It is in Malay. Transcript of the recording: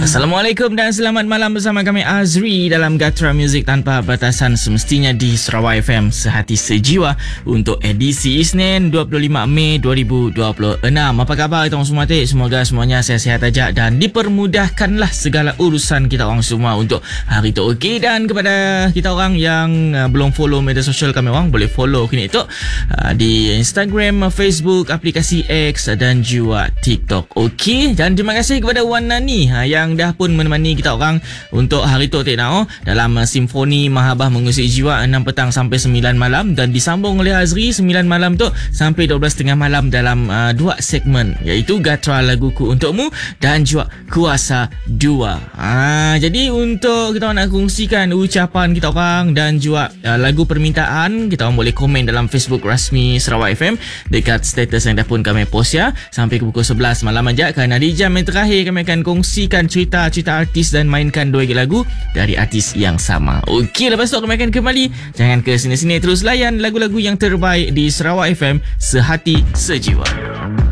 Assalamualaikum dan selamat malam bersama kami Azri dalam Gatra Music Tanpa Batasan, semestinya di Sarawak FM Sehati Sejiwa untuk edisi Isnin 25 Mei 2026. Apa khabar kita orang semua? Semoga semuanya sihat-sihat aja dan dipermudahkanlah segala urusan kita orang semua untuk hari tu. Okey, dan kepada kita orang yang belum follow media sosial kami orang, boleh follow kini tu di Instagram, Facebook, aplikasi X dan juga TikTok. Okey, dan terima kasih kepada Wan Nani yang dah pun menemani kita orang untuk hari tu dalam Simfoni Mahabah Mengusik Jiwa 6 petang sampai 9 malam, dan disambung oleh Azri 9 malam tu sampai 12.30 malam dalam dua segmen, iaitu Gatra Laguku Untukmu dan juga Kuasa 2. Jadi untuk kita nak kongsikan ucapan kita orang dan juga lagu permintaan, kita orang boleh komen dalam Facebook rasmi Sarawak FM dekat status yang dah pun kami post sampai ke pukul 11 malam aja, kerana di jam yang terakhir kami akan kongsikan cerita-cerita artis dan mainkan 2 lagu dari artis yang sama. Okey, lepas tu kami akan kembali. Jangan ke sini-sini, terus layan lagu-lagu yang terbaik di Sarawak FM Sehati Sejiwa.